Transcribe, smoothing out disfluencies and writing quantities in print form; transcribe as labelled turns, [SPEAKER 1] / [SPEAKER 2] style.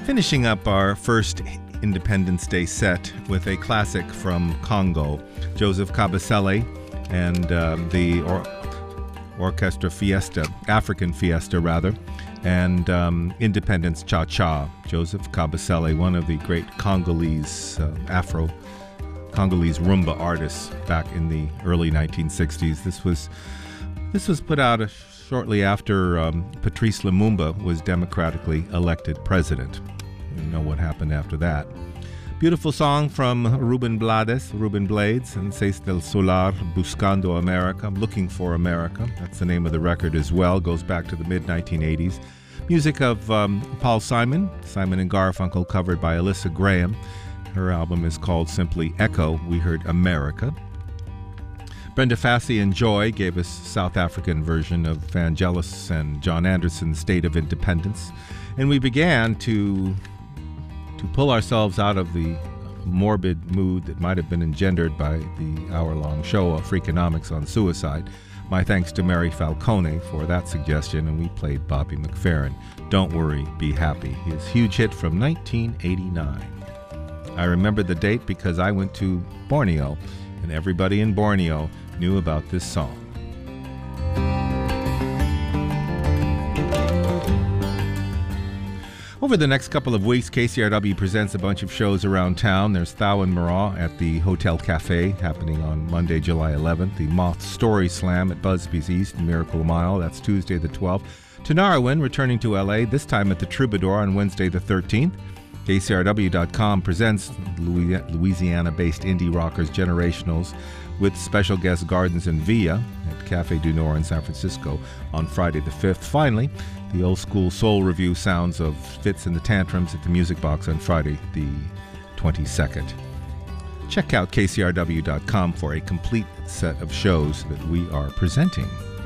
[SPEAKER 1] Finishing up our first Independence Day set with a classic from Congo, Joseph Kabasele and the Orchestra Fiesta, African Fiesta rather, and Independence Cha-Cha. Joseph Kabasele, one of the great Congolese, Afro-Congolese rumba artists back in the early 1960s. This was put out shortly after Patrice Lumumba was democratically elected president. You know what happened after that. Beautiful song from Ruben Blades, and Seis del Solar, Buscando America, Looking for America. That's the name of the record as well. Goes back to the mid-1980s. Music of Paul Simon and Garfunkel, covered by Alyssa Graham. Her album is called simply Echo. We heard America. Brenda Fassie and Joy gave us South African version of Vangelis and John Anderson's State of Independence. And we began to pull ourselves out of the morbid mood that might have been engendered by the hour-long show of Freakonomics on suicide. My thanks to Mary Falcone for that suggestion, and we played Bobby McFerrin, Don't Worry, Be Happy, his huge hit from 1989. I remember the date because I went to Borneo, and everybody in Borneo knew about this song. Over the next couple of weeks, KCRW presents a bunch of shows around town. There's Thou and Marat at the Hotel Cafe, happening on Monday, July 11th. The Moth Story Slam at Busby's East in Miracle Mile, that's Tuesday the 12th. Tanarwin returning to LA, this time at the Troubadour on Wednesday the 13th. KCRW.com presents Louisiana-based indie rockers Generationals with special guest Gardens and Villa at Cafe du Nord in San Francisco on Friday the 5th. Finally, the old school soul review sounds of Fitz and the Tantrums at the Music Box on Friday the 22nd. Check out KCRW.com for a complete set of shows that we are presenting.